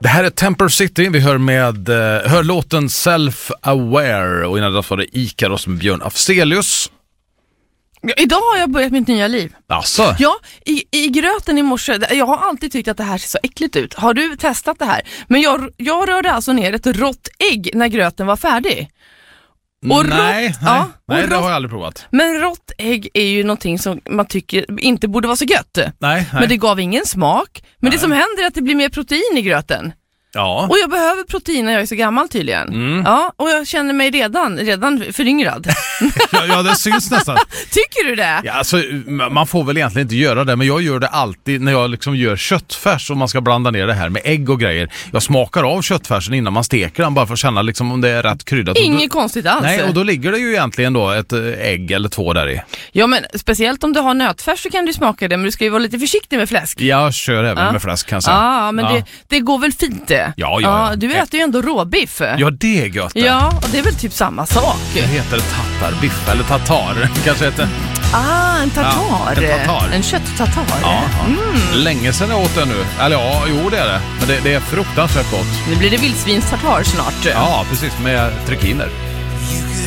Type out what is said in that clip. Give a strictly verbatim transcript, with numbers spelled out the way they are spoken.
Det här är Temper City. Vi hör med uh, hör låten Self-Aware. Och innan det var det Ikaros med Björn Afzelius. Ja, idag har jag börjat mitt nya liv. Asså? Ja, i, i gröten i morse. Jag har alltid tyckt att det här ser så äckligt ut. Har du testat det här? Men jag, jag rörde alltså ner ett rått ägg när gröten var färdig. Och nej, rått, nej, ja, nej det rått, har jag aldrig provat. Men rått ägg är ju någonting som man tycker inte borde vara så gött. Nej, nej. Men det gav ingen smak. Men nej. Det som händer är att det blir mer protein i gröten. Ja. Och jag behöver protein när jag är så gammal tydligen. Mm. Ja, och jag känner mig redan, redan föryngrad. ja, ja, det syns nästan. Tycker du det? Ja, alltså, man får väl egentligen inte göra det, men jag gör det alltid när jag liksom gör köttfärs och man ska blanda ner det här med ägg och grejer. Jag smakar av köttfärsen innan man steker den bara för att känna liksom om det är rätt kryddat. Inget då, konstigt alls. Nej, och då ligger det ju egentligen då ett ägg eller två där i. Ja, men speciellt om du har nötfärs så kan du smaka det, men du ska ju vara lite försiktig med fläsk. Jag kör även ja. med fläsk kan jag säga. Ja, men ja. Det, det går väl fint det. Ja, ja, ja. ja, du äter ju ändå råbiff. Ja, det är gött. Ja, och det är väl typ samma sak. Det heter tatarbiff eller tatar. Kanske heter... Ah, en tatar. Ja, en tatar. En kötttatar. Ja, ja. Mm. Länge sedan jag åt det nu. Eller ja, jo det är det. Men det, det är fruktansvärt gott. Nu blir det vildsvinstatar snart. Ja, precis. Med trekiner.